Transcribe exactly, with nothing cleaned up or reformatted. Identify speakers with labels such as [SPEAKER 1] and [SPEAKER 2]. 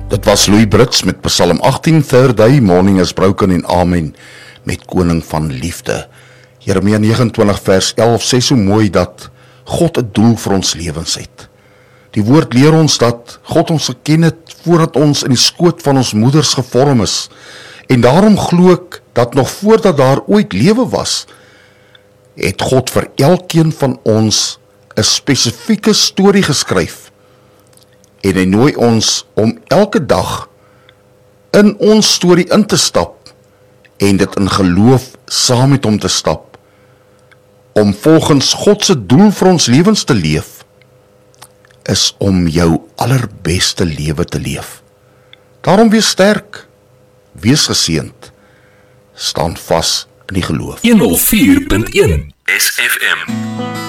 [SPEAKER 1] Dit was Louis Brits met Psalm agttien, Third Day, Morning is Broken en Amen, met Koning van Liefde. Jeremia negenentwintig vers elf sê so mooi dat God 'n doel vir ons lewens het. Die woord leer ons dat God ons geken het voordat ons in die skoot van ons moeders gevorm is. En daarom glo ek dat nog voordat daar ooit lewe was, het God vir elkeen van ons 'n spesifieke storie geskryf. En hy nooi ons om elke dag in ons storie in te stap en dit in geloof saam met hom te stap, om volgens God se doel vir ons lewens te leef, is om jou allerbeste lewe te leef. Daarom wees sterk, wees geseënd, staan vas in die geloof.
[SPEAKER 2] honderd vier punt een S F M